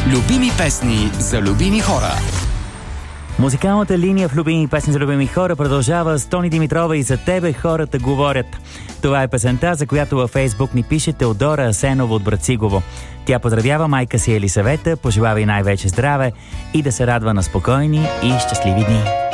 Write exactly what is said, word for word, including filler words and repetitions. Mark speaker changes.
Speaker 1: Любими песни за любими хора.
Speaker 2: Музикалната линия в Любими песни за любими хора продължава с Тони Димитрова и За тебе хората говорят. Това е песента, за която във Фейсбук ни пише Теодора Асенова от Брацигово. Тя поздравява майка си Елисавета, пожелава и най-вече здраве и да се радва на спокойни и щастливи дни.